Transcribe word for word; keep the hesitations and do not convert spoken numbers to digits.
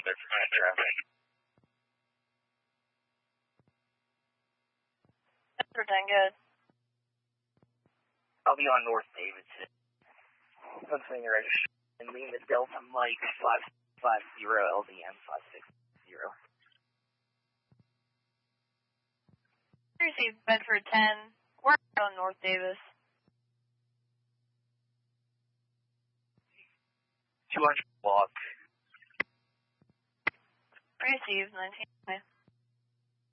Bedford nine traffic. Bedford ten, good. I'll be on North Davidson. Pennsylvania registration. Lima Delta Mike five five zero L D M five six zero. Received Bedford ten. We're on North Davis. two hundred block. Received nineteen.